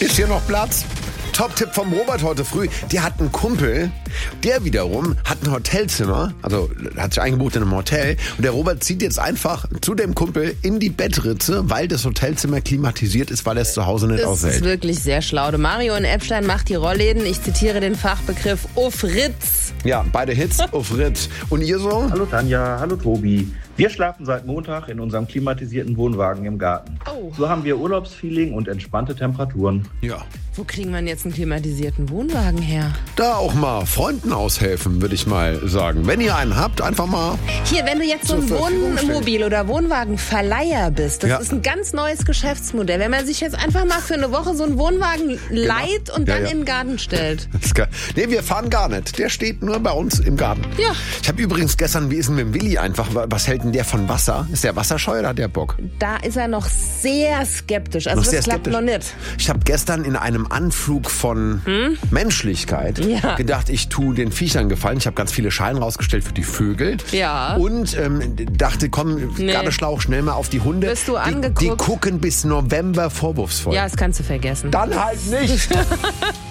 Ist hier noch Platz? Top-Tipp vom Robert heute früh. Der hat einen Kumpel, der wiederum hat ein Hotelzimmer, also hat sich eingebucht in einem Hotel. Und der Robert zieht jetzt einfach zu dem Kumpel in die Bettritze, weil das Hotelzimmer klimatisiert ist, weil er es zu Hause nicht aushält. Das ist wirklich sehr schlau. Der Mario in Eppstein macht die Rollläden. Ich zitiere den Fachbegriff auf Ritz. Ja, beide Hits auf Ritz. Und ihr so? Hallo Tanja, hallo Tobi. Wir schlafen seit Montag in unserem klimatisierten Wohnwagen im Garten. Oh. So haben wir Urlaubsfeeling und entspannte Temperaturen. Ja. Wo kriegen wir jetzt einen klimatisierten Wohnwagen her? Da auch mal Freunden aushelfen, würde ich mal sagen. Wenn ihr einen habt, einfach mal. Hier, wenn du jetzt so ein Wohnmobil- oder Wohnwagenverleiher bist, das ist ein ganz neues Geschäftsmodell. Wenn man sich jetzt einfach mal für eine Woche so einen Wohnwagen leiht und dann in den Garten stellt. Das ist geil. Nee, wir fahren gar nicht. Der steht nur bei uns im Garten. Ja. Ich habe übrigens gestern, wie ist denn mit dem Willi einfach, was hält denn der von Wasser? Ist der wasserscheu oder hat der Bock? Da ist er noch sehr skeptisch. Also das klappt noch nicht. Ich habe gestern in einem Anflug von Menschlichkeit gedacht, ich tue den Viechern gefallen. Ich habe ganz viele Schalen rausgestellt für die Vögel. Ja. Und dachte, komm, Gardeschlauch, schnell mal auf die Hunde. Bist du angeguckt? Die gucken bis November vorwurfsvoll. Ja, das kannst du vergessen. Dann halt nicht.